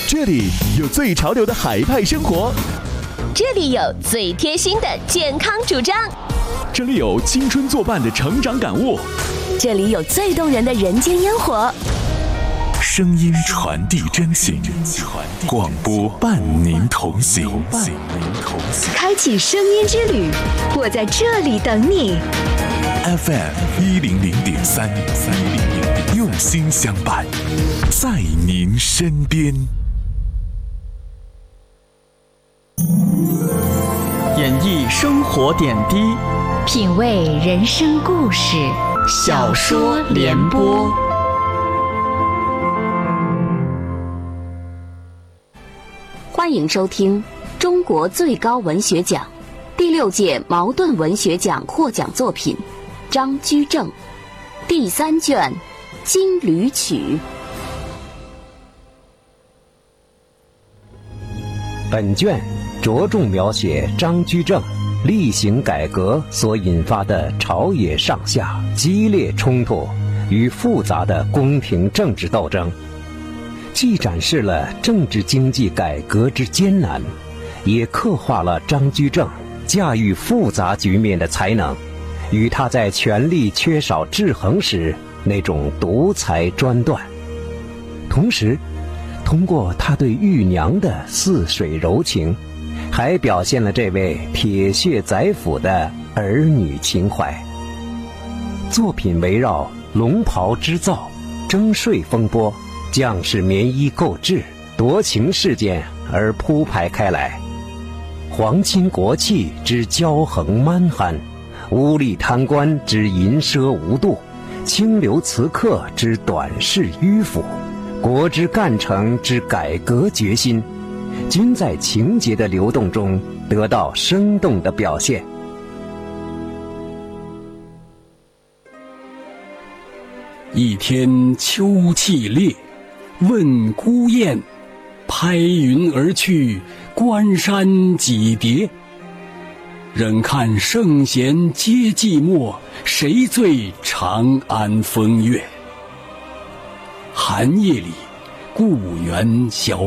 这里有最潮流的海派生活， 这里有最贴心的健康主张， 这里有青春作伴的成长感悟， 这里有最动人的人间烟火。 声音传递真情，广播伴您同行。 开启声音之旅，我在这里等你。 FM100.3，用心相伴，在您身边。 演绎生活点滴， 品味人生故事， 小说联播。 欢迎收听中国最高文学奖第6届茅盾文学奖获奖作品张居正第3卷《金缕曲》。 本卷着重描写张居正厉行改革所引发的朝野上下激烈冲突与复杂的宫廷政治斗争，既展示了政治经济改革之艰难，也刻画了张居正驾驭复杂局面的才能，与他在权力缺少制衡时那种独裁专断。同时通过他对玉娘的似水柔情，还表现了这位铁血宰辅的儿女情怀。作品围绕龙袍织造、征税风波、将士棉衣购置、夺情事件而铺排开来，皇亲国戚之骄横蛮憨，污吏贪官之淫奢无度，清流刺客之短视迂腐，国之干成之改革决心，均在情节的流动中得到生动的表现。 一天秋气烈，问孤雁，拍云而去，关山几叠。忍看圣贤皆寂寞，谁醉长安风月。寒夜里，故园小